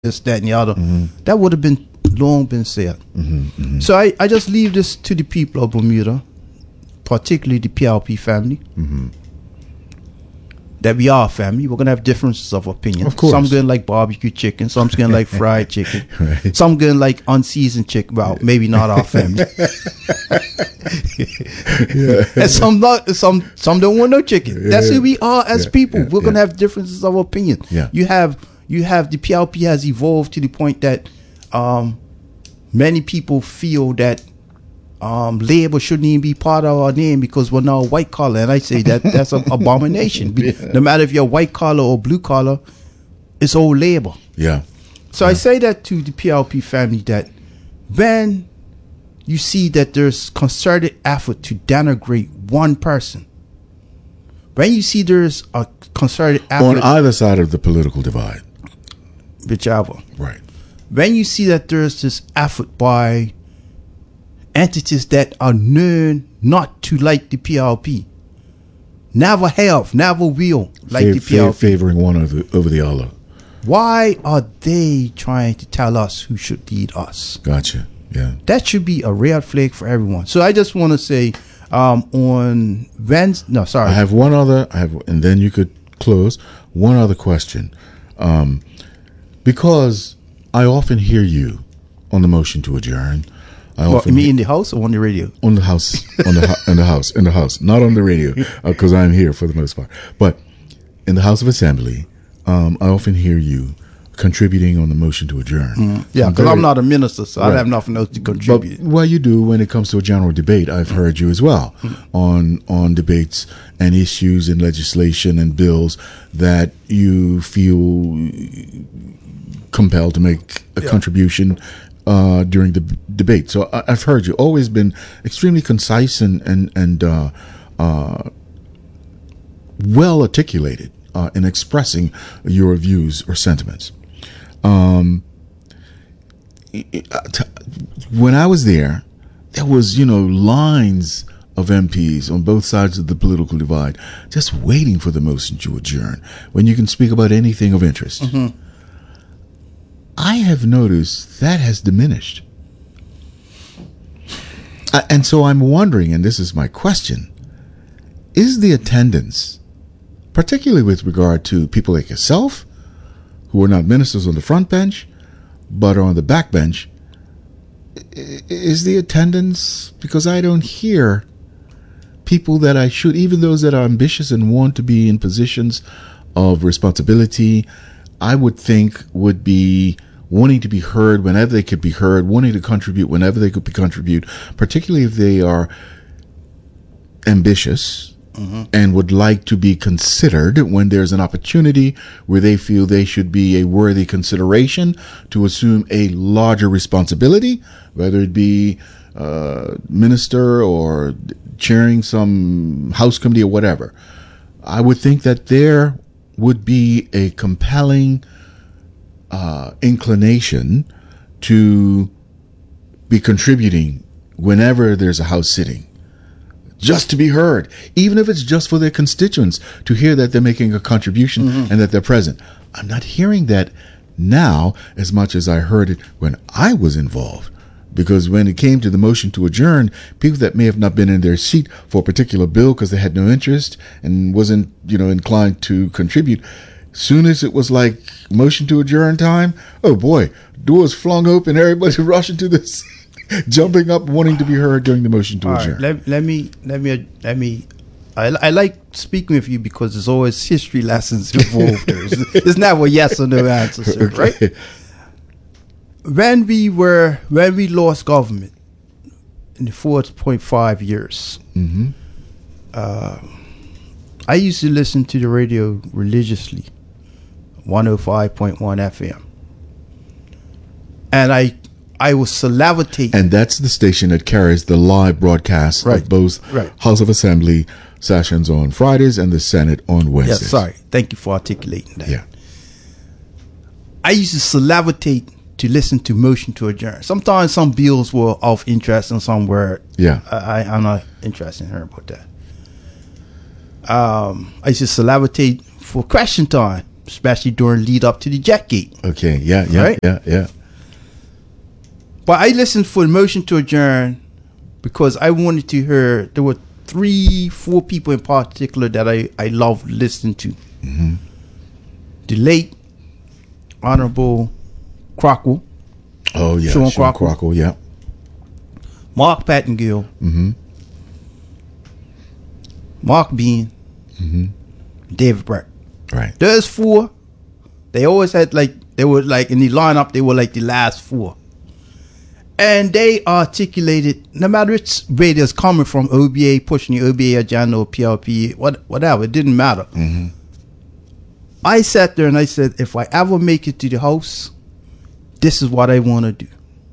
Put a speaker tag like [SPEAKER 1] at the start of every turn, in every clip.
[SPEAKER 1] this, that, and the other. That would have been long been said. So I just leave this to the people of Bermuda, particularly the PLP family. That we are a family. We're gonna have differences of opinion.
[SPEAKER 2] Of course.
[SPEAKER 1] Some gonna like barbecue chicken. Some's gonna like fried chicken.
[SPEAKER 2] Right.
[SPEAKER 1] Some gonna like unseasoned chicken. Well, maybe not our family. And some not. Some don't want no chicken. That's who we are as people. We're gonna have differences of opinion. You have the PLP has evolved to the point that many people feel that labor shouldn't even be part of our name because we're now white collar, and I say that's an abomination. No matter if you're white collar or blue collar, it's all labor. So I say that to the PLP family, that when you see that there's concerted effort to denigrate one person, when you see there's a concerted effort
[SPEAKER 2] on either side of the political divide,
[SPEAKER 1] whichever,
[SPEAKER 2] right?
[SPEAKER 1] When you see that there's this effort by entities that are known not to like the PLP, never have, never will like the PLP,
[SPEAKER 2] favoring one over the other.
[SPEAKER 1] Why are they trying to tell us who should lead us?
[SPEAKER 2] Gotcha. Yeah,
[SPEAKER 1] that should be a red flag for everyone. So I just want to say, on Wednesday. No, sorry.
[SPEAKER 2] I have one other. And then you could close. One other question, because I often hear you on the motion to adjourn.
[SPEAKER 1] You mean in the house or on the radio?
[SPEAKER 2] On the house, in the house, not on the radio, because I'm here for the most part. But in the House of Assembly, I often hear you contributing on the motion to adjourn.
[SPEAKER 1] Yeah, because I'm not a minister, so I have nothing else to contribute.
[SPEAKER 2] But, well, you do when it comes to a general debate. I've heard you as well on debates and issues and legislation and bills that you feel compelled to make a contribution during the debate. So I've heard you always been extremely concise and well articulated in expressing your views or sentiments. When I was there was, lines of MPs on both sides of the political divide just waiting for the motion to adjourn when you can speak about anything of interest. I have noticed that has diminished. And so I'm wondering, and this is my question, is the attendance, particularly with regard to people like yourself, who are not ministers on the front bench, but are on the back bench, is the attendance, because I don't hear people that I should, even those that are ambitious and want to be in positions of responsibility, I would think would be wanting to be heard whenever they could be heard, wanting to contribute whenever they could contribute, particularly if they are ambitious and would like to be considered when there's an opportunity where they feel they should be a worthy consideration to assume a larger responsibility, whether it be minister or chairing some house committee or whatever. I would think that there would be a compelling inclination to be contributing whenever there's a house sitting, just to be heard, even if it's just for their constituents to hear that they're making a contribution and that they're present. I'm not hearing that now as much as I heard it when I was involved, because when it came to the motion to adjourn, people that may have not been in their seat for a particular bill because they had no interest and wasn't, inclined to contribute, soon as it was like motion to adjourn time, oh boy, doors flung open, everybody rushing to this, jumping up, wanting to be heard during the motion to adjourn.
[SPEAKER 1] Let me. I like speaking with you because there's always history lessons involved. It's never yes or no answers, right? When we lost government in the 4.5 years, I used to listen to the radio religiously, 105.1 FM. And I was salivating.
[SPEAKER 2] And that's the station that carries the live broadcast of both House of Assembly sessions on Fridays and the Senate on Wednesdays.
[SPEAKER 1] Yes, sorry. Thank you for articulating that.
[SPEAKER 2] Yeah.
[SPEAKER 1] I used to salivatate to listen to motion to adjourn. Sometimes some bills were of interest and some were.
[SPEAKER 2] Yeah.
[SPEAKER 1] I'm not interested in hearing about that. I used to salivatate for question time. especially during lead up to the Jetgate.
[SPEAKER 2] Okay, yeah.
[SPEAKER 1] But I listened for the motion to adjourn because I wanted to hear. There were 3-4 people in particular that I loved listening to. Mm-hmm. The late Honorable Crockett.
[SPEAKER 2] Oh yeah,
[SPEAKER 1] Sean
[SPEAKER 2] Crockett, yeah.
[SPEAKER 1] Mark Pattengill.
[SPEAKER 2] Mm-hmm.
[SPEAKER 1] Mark Bean.
[SPEAKER 2] Mm-hmm.
[SPEAKER 1] David Brett.
[SPEAKER 2] Right.
[SPEAKER 1] Those 4, they always had they were in the lineup, they were like the last 4. And they articulated, no matter which way it's coming from, OBA, pushing the OBA agenda or PLP, whatever, it didn't matter.
[SPEAKER 2] Mm-hmm.
[SPEAKER 1] I sat there and I said, if I ever make it to the House, this is what I want to do.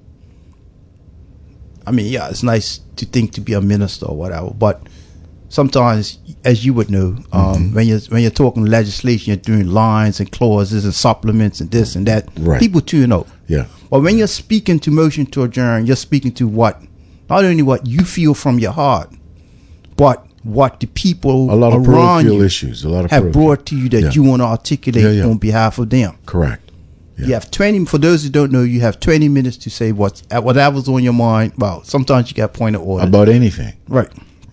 [SPEAKER 1] I mean, yeah, it's nice to think to be a minister or whatever, but sometimes, as you would know, when you're talking legislation, you're doing lines and clauses and supplements and this and that.
[SPEAKER 2] Right.
[SPEAKER 1] People tune out.
[SPEAKER 2] Yeah.
[SPEAKER 1] But when you're speaking to motion to adjourn, you're speaking to not only what you feel from your heart, but what the people around you
[SPEAKER 2] issues,
[SPEAKER 1] have brought to you that you want to articulate on behalf of them.
[SPEAKER 2] Correct. Yeah.
[SPEAKER 1] You have 20, for those who don't know, you have 20 minutes to say whatever's on your mind. Well, sometimes you got point of order.
[SPEAKER 2] About anything.
[SPEAKER 1] Right.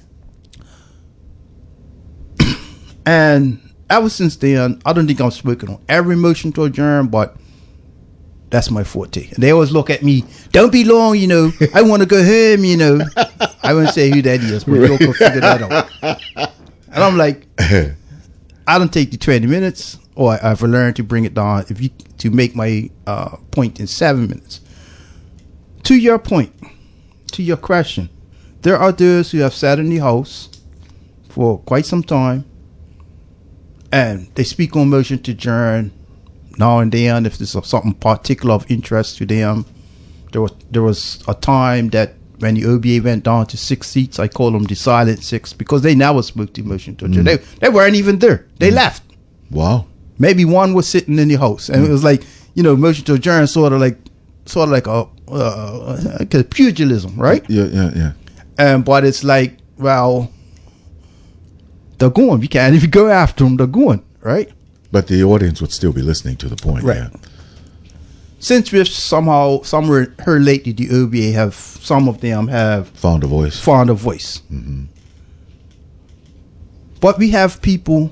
[SPEAKER 1] And ever since then, I don't think I'm speaking on every motion to adjourn, but that's my forte. And they always look at me, don't be long, I want to go home, I won't say who that is, but you can figure that out. And I'm like, I don't take the 20 minutes, or I've learned to bring it down to make my point in 7 minutes. To your point, to your question, there are those who have sat in the House for quite some time, and they speak on motion to adjourn now and then if there's something particular of interest to them. There was a time that when the OBA went down to 6 seats, I call them the silent 6 because they never spoke to motion to adjourn. They weren't even there. They left.
[SPEAKER 2] Wow.
[SPEAKER 1] Maybe one was sitting in the House, and it was like, motion to adjourn sort of like a pugilism, right?
[SPEAKER 2] Yeah.
[SPEAKER 1] But it's like, well, they're going. We can't even go after them. They're going, right?
[SPEAKER 2] But the audience would still be listening to the point,
[SPEAKER 1] right?
[SPEAKER 2] Yeah.
[SPEAKER 1] Since we've somewhere heard lately, the OBA some of them have
[SPEAKER 2] found a voice.
[SPEAKER 1] Mm-hmm. But we have people.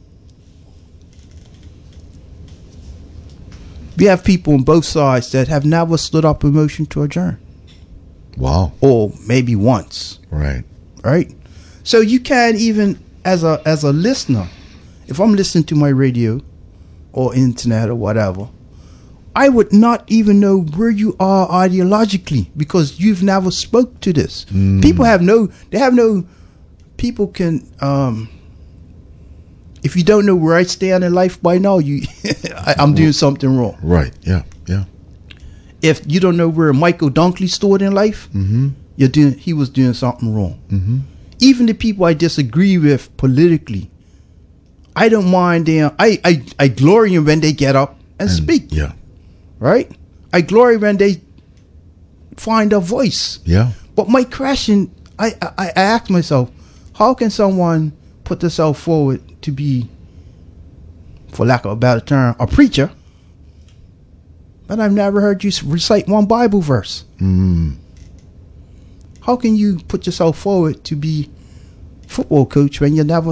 [SPEAKER 1] We have people on both sides that have never stood up in motion to adjourn.
[SPEAKER 2] Wow.
[SPEAKER 1] Or maybe once.
[SPEAKER 2] Right.
[SPEAKER 1] Right. So you can't even, as a listener, if I'm listening to my radio or internet or whatever, I would not even know where you are ideologically because you've never spoke to this. People people can, if you don't know where I stand in life by now, I'm doing something wrong.
[SPEAKER 2] Right. Yeah.
[SPEAKER 1] If you don't know where Michael Dunkley stood in life, he was doing something wrong.
[SPEAKER 2] Mm-hmm.
[SPEAKER 1] Even the people I disagree with politically, I don't mind them. I glory in when they get up and speak.
[SPEAKER 2] Yeah.
[SPEAKER 1] Right? I glory when they find a voice.
[SPEAKER 2] Yeah.
[SPEAKER 1] But my question, I ask myself, how can someone put themselves forward to be, for lack of a better term, a preacher, but I've never heard you recite one Bible verse? How can you put yourself forward to be a football coach when you never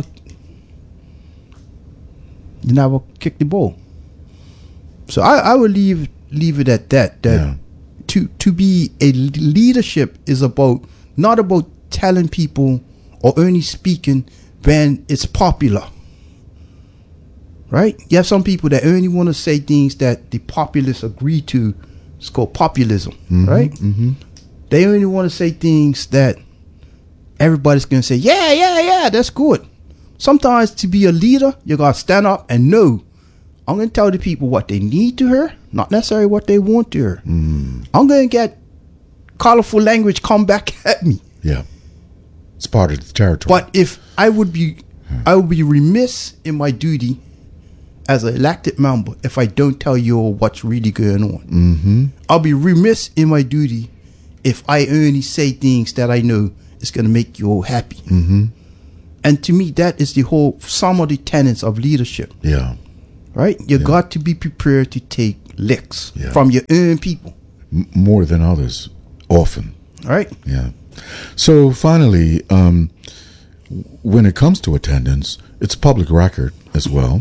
[SPEAKER 1] kick the ball? So I would leave it at that. To be a leadership is not about telling people or only speaking when it's popular. Right? You have some people that only want to say things that the populace agree to. It's called populism, right?
[SPEAKER 2] Mm-hmm.
[SPEAKER 1] They only want to say things that everybody's going to say, yeah, that's good. Sometimes to be a leader, you got to stand up and know, I'm going to tell the people what they need to hear, not necessarily what they want to hear. I'm going to get colorful language come back at me.
[SPEAKER 2] Yeah. It's part of the territory.
[SPEAKER 1] But if I would be remiss in my duty as an elected member if I don't tell you what's really going on. I'll be remiss in my duty if I only say things that I know is going to make you all happy. And to me, that is some of the tenets of leadership.
[SPEAKER 2] Yeah.
[SPEAKER 1] Right? You got to be prepared to take licks from your own people.
[SPEAKER 2] More than others, often.
[SPEAKER 1] Right?
[SPEAKER 2] Yeah. So finally, when it comes to attendance, it's public record as well.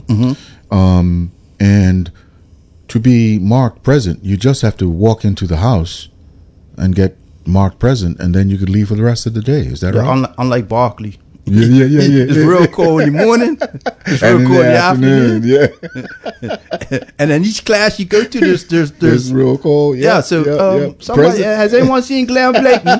[SPEAKER 2] And to be marked present, you just have to walk into the house and get marked present, and then you could leave for the rest of the day. Is that right?
[SPEAKER 1] Unlike Barclay.
[SPEAKER 2] Yeah.
[SPEAKER 1] It's real cold in the morning. It's real cold in the afternoon.
[SPEAKER 2] Yeah.
[SPEAKER 1] And then each class you go to, there's
[SPEAKER 2] it's real cold. Yeah.
[SPEAKER 1] So somebody has anyone seen Glenn Blakeney?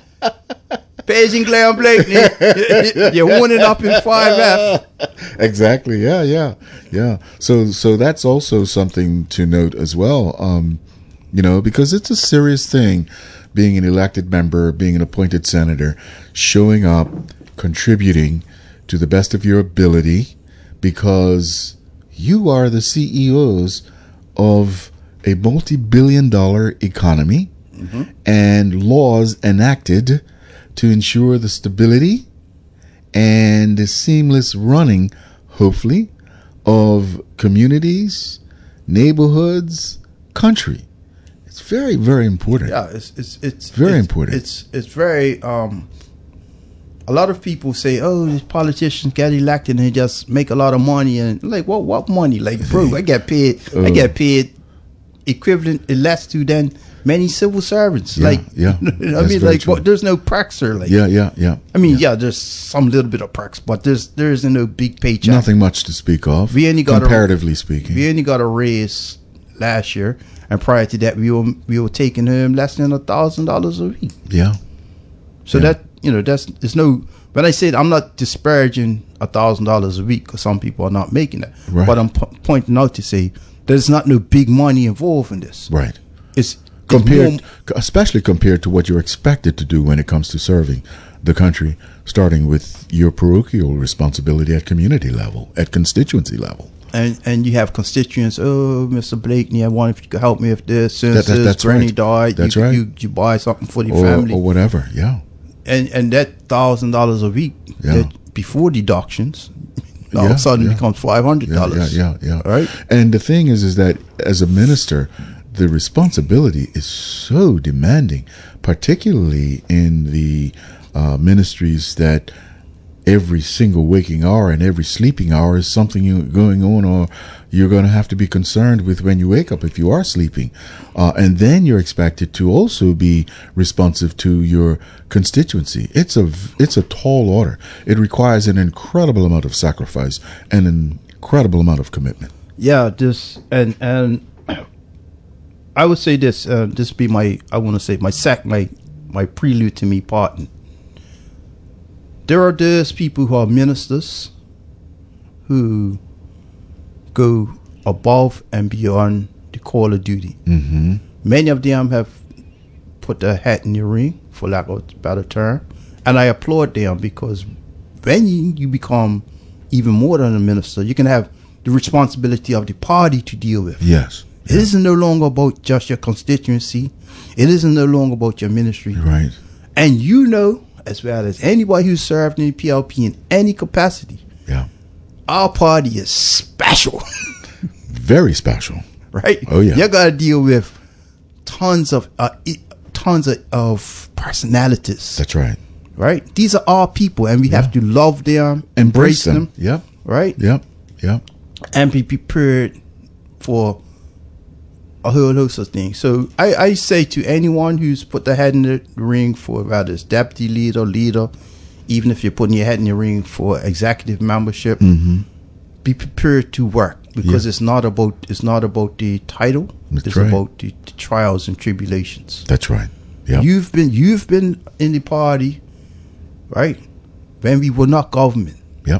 [SPEAKER 1] Paging Glenn Blakeney. You're warning up in 5F.
[SPEAKER 2] Exactly. Yeah. So that's also something to note as well. Because it's a serious thing, being an elected member, being an appointed senator, showing up, contributing to the best of your ability, because you are the CEOs of a multi-billion-dollar economy and laws enacted to ensure the stability and the seamless running, hopefully, of communities, neighborhoods, country. It's very, very important.
[SPEAKER 1] Yeah, it's
[SPEAKER 2] very important.
[SPEAKER 1] It's very. A lot of people say, "Oh, these politicians get elected and they just make a lot of money." And like, what money? Like, bro, I get paid. I get paid equivalent less to than many civil servants. I mean, like, there's no perks or like.
[SPEAKER 2] Yeah.
[SPEAKER 1] I mean, there's some little bit of perks, but there isn't no big paycheck.
[SPEAKER 2] Nothing much to speak of. Comparatively speaking,
[SPEAKER 1] we only got a raise last year, and prior to that, we were taking home less than $1,000 a week.
[SPEAKER 2] Yeah.
[SPEAKER 1] So that it's no. When I said I'm not disparaging $1,000 a week, because some people are not making that, but I'm pointing out to say there's not no big money involved in this.
[SPEAKER 2] Right.
[SPEAKER 1] It's
[SPEAKER 2] especially compared to what you're expected to do when it comes to serving the country, starting with your parochial responsibility at community level, at constituency level.
[SPEAKER 1] And you have constituents. Oh, Mr. Blakeney, I wonder if you could help me with this. Since
[SPEAKER 2] that's
[SPEAKER 1] Granny
[SPEAKER 2] right.
[SPEAKER 1] died,
[SPEAKER 2] That's
[SPEAKER 1] you buy something for the family
[SPEAKER 2] or whatever. Yeah.
[SPEAKER 1] And that $1,000 a week that before deductions, all of a sudden becomes $500.
[SPEAKER 2] Yeah.
[SPEAKER 1] Right.
[SPEAKER 2] And the thing is that as a minister, the responsibility is so demanding, particularly in the ministries that every single waking hour and every sleeping hour is something going on, or you're going to have to be concerned with when you wake up if you are sleeping. And then you're expected to also be responsive to your constituency. It's a tall order. It requires an incredible amount of sacrifice and an incredible amount of commitment.
[SPEAKER 1] Yeah, and I would say this. This be my prelude to me parting. There are those people who are ministers who go above and beyond the call of duty.
[SPEAKER 2] Mm-hmm.
[SPEAKER 1] Many of them have put their hat in the ring, for lack of a better term, and I applaud them, because when you become even more than a minister, you can have the responsibility of the party to deal with.
[SPEAKER 2] Yes.
[SPEAKER 1] It isn't no longer about just your constituency. It isn't no longer about your ministry.
[SPEAKER 2] Right.
[SPEAKER 1] And as well as anybody who served in the PLP in any capacity, our party is special.
[SPEAKER 2] Very special.
[SPEAKER 1] Right?
[SPEAKER 2] Oh, yeah.
[SPEAKER 1] You got to deal with tons of personalities.
[SPEAKER 2] That's right.
[SPEAKER 1] Right? These are our people, and we have to love them, embrace them.
[SPEAKER 2] Yep.
[SPEAKER 1] Right?
[SPEAKER 2] Yep.
[SPEAKER 1] And be prepared for a whole host of things. So I say to anyone who's put their head in the ring for whether it's deputy leader, even if you're putting your head in the ring for executive membership, be prepared to work, because it's not about the title. It's about the trials and tribulations.
[SPEAKER 2] That's right. Yeah.
[SPEAKER 1] You've been in the party, right? When we were not government.
[SPEAKER 2] Yep.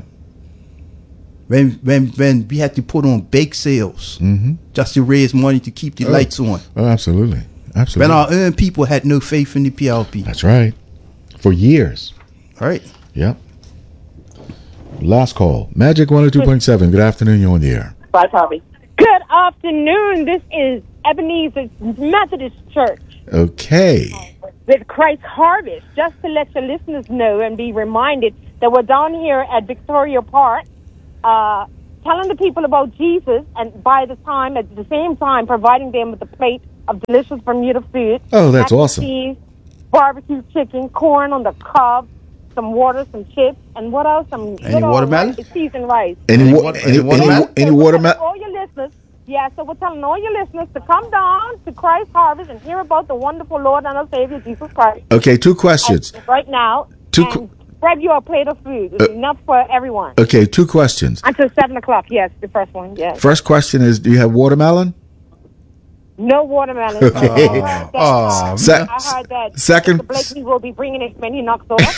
[SPEAKER 1] When we had to put on bake sales just to raise money to keep the lights on.
[SPEAKER 2] Oh, absolutely.
[SPEAKER 1] When our own people had no faith in the PLP.
[SPEAKER 2] That's right. For years.
[SPEAKER 1] Right.
[SPEAKER 2] Yep. Last call. Magic 102.7. Good afternoon. You're on the air.
[SPEAKER 3] Bye, Tommy. Good afternoon. This is Ebenezer Methodist Church.
[SPEAKER 2] Okay.
[SPEAKER 3] With Christ Harvest. Just to let your listeners know and be reminded that we're down here at Victoria Park telling the people about Jesus, and at the same time, providing them with a plate of delicious Bermuda food.
[SPEAKER 2] Oh, that's awesome.
[SPEAKER 3] Cheese, barbecue chicken, corn on the cob, some water, some chips, and what else? Some
[SPEAKER 1] any watermelon?
[SPEAKER 3] Cheese and rice.
[SPEAKER 2] Any watermelon?
[SPEAKER 3] All your listeners. Yeah, so we're telling all your listeners to come down to Christ Harvest and hear about the wonderful Lord and our Savior, Jesus Christ.
[SPEAKER 2] Okay, 2 questions.
[SPEAKER 3] Right now. Grab you a plate of food. It's enough for everyone.
[SPEAKER 2] Okay, 2 questions.
[SPEAKER 3] Until 7 o'clock, yes, the first one, yes.
[SPEAKER 2] First question is, do you have watermelon?
[SPEAKER 3] No watermelon.
[SPEAKER 2] Okay.
[SPEAKER 3] I heard that
[SPEAKER 2] second,
[SPEAKER 3] Mr. Blakely will be bringing it when he knocks off.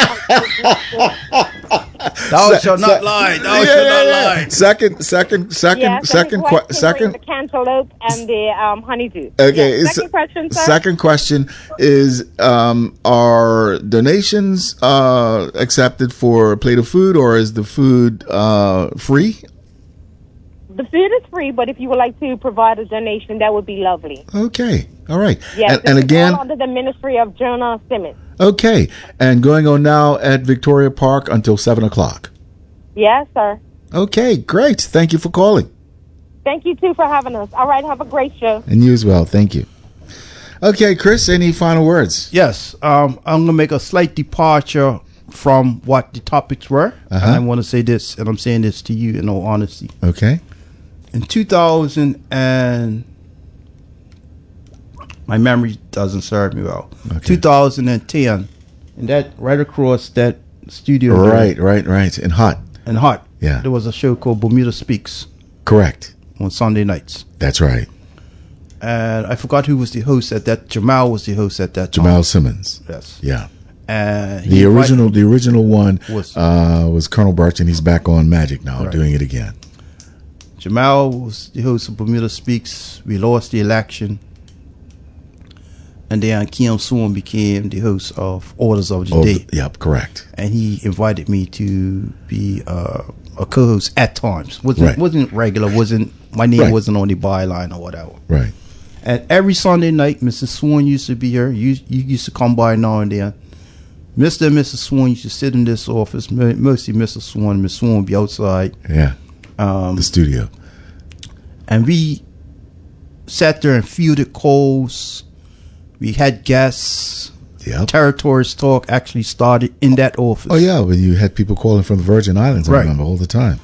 [SPEAKER 1] Thou shalt not lie. Thou shalt not lie.
[SPEAKER 2] Second.
[SPEAKER 3] The cantaloupe and the honeydew.
[SPEAKER 2] Okay.
[SPEAKER 3] Second question, sir.
[SPEAKER 2] Second question is: are donations accepted for a plate of food, or is the food free?
[SPEAKER 3] The food is free, but if you would like to provide a donation, that would be lovely.
[SPEAKER 2] Okay. All right.
[SPEAKER 3] Yes.
[SPEAKER 2] And again,
[SPEAKER 3] all under the ministry of Jonah Simmons.
[SPEAKER 2] Okay. And going on now at Victoria Park until 7 o'clock.
[SPEAKER 3] Yes, sir.
[SPEAKER 2] Okay. Great. Thank you for calling.
[SPEAKER 3] Thank you, too, for having us. All right. Have a great show.
[SPEAKER 2] And you as well. Thank you. Okay, Chris, any final words?
[SPEAKER 1] Yes. I'm going to make a slight departure from what the topics were. And I want to say this, and I'm saying this to you in all honesty.
[SPEAKER 2] Okay.
[SPEAKER 1] In 2000 and my memory doesn't serve me well. Okay. 2010, and that right across that studio.
[SPEAKER 2] Right. And hot.
[SPEAKER 1] Yeah. There was a show called Bermuda Speaks.
[SPEAKER 2] Correct.
[SPEAKER 1] On Sunday nights.
[SPEAKER 2] That's right.
[SPEAKER 1] And I forgot who was the host at that. Jamal was the host at that time.
[SPEAKER 2] Jamal Simmons.
[SPEAKER 1] Yes.
[SPEAKER 2] Yeah.
[SPEAKER 1] And
[SPEAKER 2] the original one was Colonel Birch, and he's back on Magic now, doing it again.
[SPEAKER 1] Jamal was the host of Bermuda Speaks. We lost the election. And then Kim Swan became the host of Orders of the Day.
[SPEAKER 2] Yep, correct.
[SPEAKER 1] And he invited me to be a co-host at times. Wasn't regular. My name wasn't on the byline or whatever.
[SPEAKER 2] Right.
[SPEAKER 1] And every Sunday night, Mrs. Swan used to be here. You used to come by now and then. Mr. and Mrs. Swan used to sit in this office. Mostly Mrs. Swan and Miss Swan would be outside.
[SPEAKER 2] Yeah. The studio.
[SPEAKER 1] And we sat there and fielded calls. We had guests.
[SPEAKER 2] Yep.
[SPEAKER 1] Territories Talk actually started in that office.
[SPEAKER 2] Oh, yeah. When you had people calling from the Virgin Islands, I remember, all the time.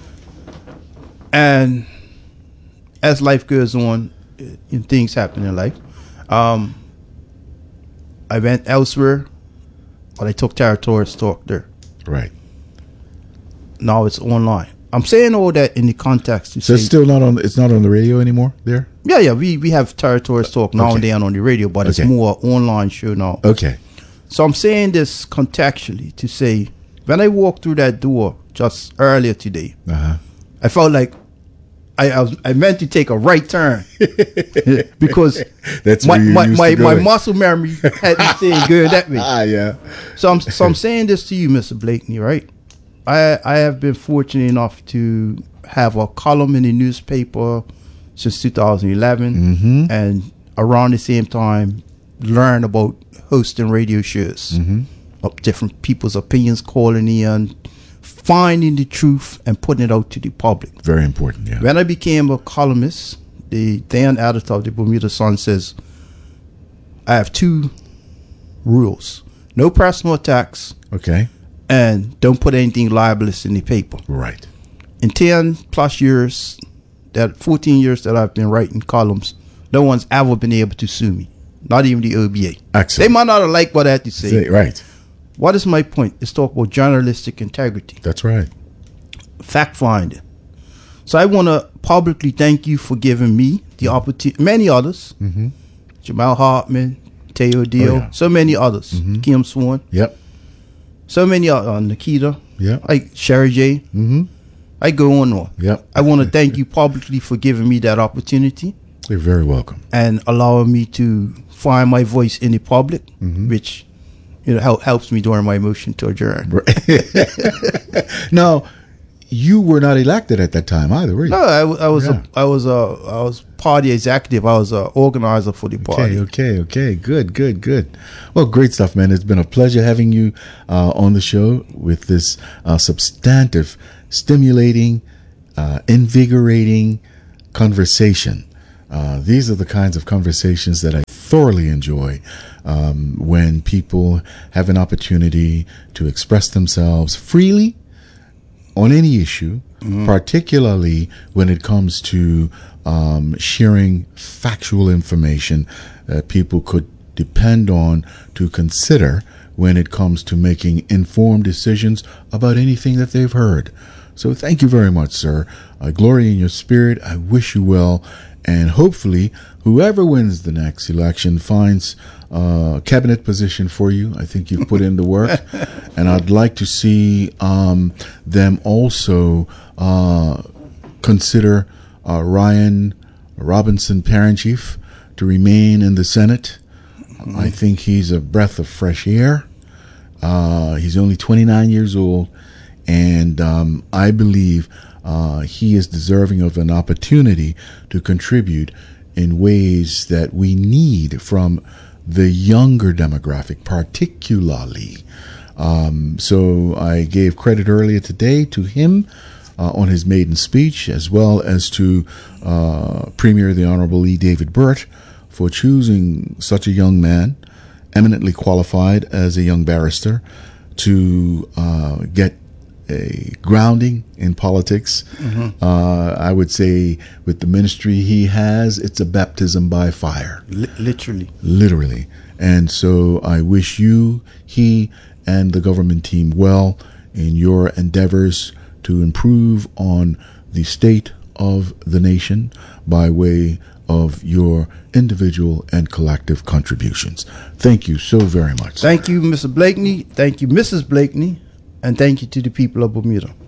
[SPEAKER 1] And as life goes on, and things happen in life, I went elsewhere, but I took Territories Talk there.
[SPEAKER 2] Right.
[SPEAKER 1] Now it's online. I'm saying all that in the context to
[SPEAKER 2] so it's still not on. It's not on the radio anymore. There.
[SPEAKER 1] Yeah. We have Territories Talk now and then on the radio, but it's more online show now.
[SPEAKER 2] Okay.
[SPEAKER 1] So I'm saying this contextually to say, when I walked through that door just earlier today, I felt like I meant to take a right turn because
[SPEAKER 2] that's
[SPEAKER 1] my muscle memory had me saying good that way.
[SPEAKER 2] Yeah.
[SPEAKER 1] So I'm saying this to you, Mr. Blakeney, right? I have been fortunate enough to have a column in the newspaper since 2011, and around the same time learn about hosting radio shows, of different people's opinions, calling in, finding the truth and putting it out to the public.
[SPEAKER 2] Very important, yeah.
[SPEAKER 1] When I became a columnist, the then editor of the Bermuda Sun says, I have 2 rules. No personal attacks.
[SPEAKER 2] Okay.
[SPEAKER 1] And don't put anything libelous in the paper.
[SPEAKER 2] Right.
[SPEAKER 1] In 10 plus years, 14 years that I've been writing columns, no one's ever been able to sue me. Not even the OBA.
[SPEAKER 2] Excellent.
[SPEAKER 1] They might not have liked what I had to say.
[SPEAKER 2] Right.
[SPEAKER 1] What is my point? It's talk about journalistic integrity.
[SPEAKER 2] That's right.
[SPEAKER 1] Fact finding. So I want to publicly thank you for giving me the opportunity. Many others. Jamal Hartman, Teo Deal, so many others. Kim Swan.
[SPEAKER 2] Yep.
[SPEAKER 1] So many Nikita.
[SPEAKER 2] Yeah.
[SPEAKER 1] Like Sherry J. I go on.
[SPEAKER 2] Yep.
[SPEAKER 1] I want to thank you publicly for giving me that opportunity.
[SPEAKER 2] You're very welcome.
[SPEAKER 1] And allowing me to find my voice in the public, which helps me during my motion to adjourn.
[SPEAKER 2] Now, you were not elected at that time either, were you?
[SPEAKER 1] No, I was party executive. I was an organizer for the party.
[SPEAKER 2] Okay. Good. Well, great stuff, man. It's been a pleasure having you on the show with this substantive, stimulating, invigorating conversation. These are the kinds of conversations that I thoroughly enjoy when people have an opportunity to express themselves freely on any issue, particularly when it comes to sharing factual information that people could depend on to consider when it comes to making informed decisions about anything that they've heard. So thank you very much, sir. I glory in your spirit. I wish you well. And hopefully, whoever wins the next election finds a cabinet position for you. I think you've put in the work. And I'd like to see them also consider Ryan Robinson, Parent Chief, to remain in the Senate. I think he's a breath of fresh air. He's only 29 years old. And I believe he is deserving of an opportunity to contribute in ways that we need from the younger demographic, particularly. So I gave credit earlier today to him on his maiden speech, as well as to Premier the Honorable E. David Burt for choosing such a young man, eminently qualified as a young barrister, to get a grounding in politics. I would say with the ministry he has, it's a baptism by fire. Literally. And so I wish you, he, and the government team well in your endeavors to improve on the state of the nation by way of your individual and collective contributions. Thank you so very much.
[SPEAKER 1] Thank you, Mr. Blakeney. Thank you, Mrs. Blakeney. And thank you to the people of Bermuda.